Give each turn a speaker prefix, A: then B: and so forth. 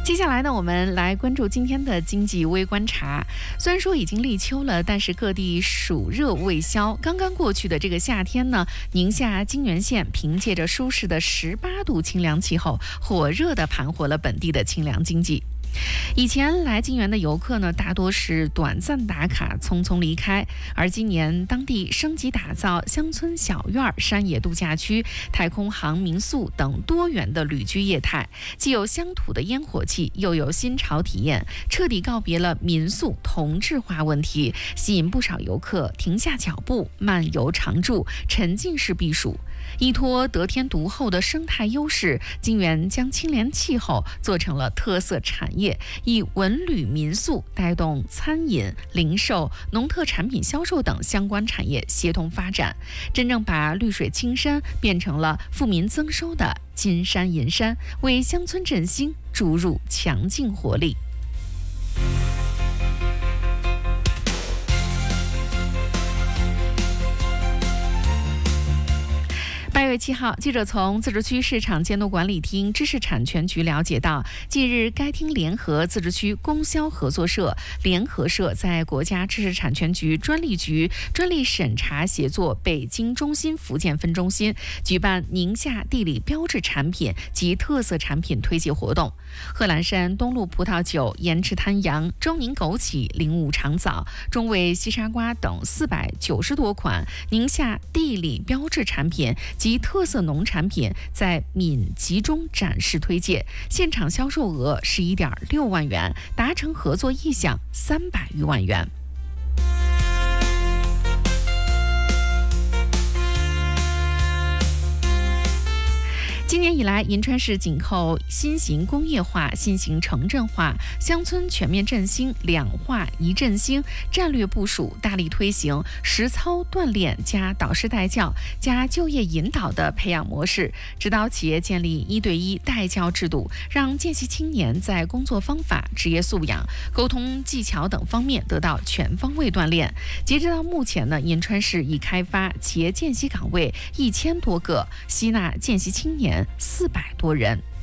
A: 接下来呢，我们来关注今天的经济微观察。虽然说已经立秋了，但是各地暑热未消。刚刚过去的这个夏天呢，宁夏金源县凭借着舒适的18度清凉气候，火热地盘活了本地的清凉经济。以前来金源的游客呢，大多是短暂打卡，匆匆离开。而今年当地升级打造乡村小院、山野度假区、太空航民宿等多元的旅居业态，既有乡土的烟火气，又有新潮体验，彻底告别了民宿同质化问题，吸引不少游客停下脚步，漫游常住，沉浸式避暑。依托得天独厚的生态优势，金源将清廉气候做成了特色产业，以文旅民宿带动餐饮、零售、农特产品销售等相关产业协同发展，真正把绿水青山变成了富民增收的金山银山，为乡村振兴注入强劲活力。8月7号，记者从自治区市场监督管理厅知识产权局了解到，近日该厅联合自治区供销合作社、联合社在国家知识产权局专利局专利审查协作北京中心福建分中心举办宁夏地理标志产品及特色产品推介活动。贺兰山东路葡萄酒、盐池滩羊、周宁枸杞、灵武长枣、中卫西沙瓜等490多款宁夏地理标志产品及特色农产品在闽集中展示推介，现场销售额11.6万元，达成合作意向300余万元。今年以来，银川市紧扣新型工业化、新型城镇化、乡村全面振兴、两化一振兴战略部署，大力推行实操锻炼加导师带教加就业引导的培养模式，指导企业建立1对1带教制度，让见习青年在工作方法、职业素养、沟通技巧等方面得到全方位锻炼。截止到目前呢，银川市已开发企业见习岗位1000多个，吸纳见习青年400多人。